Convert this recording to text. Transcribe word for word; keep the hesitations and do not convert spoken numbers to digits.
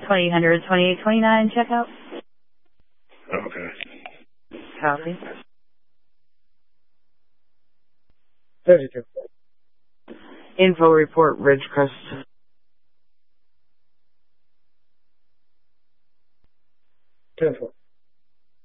twenty hundred twenty-eight twenty-nine checkout. Okay. Copy. thirty-two. Info report, Ridgecrest. ten four.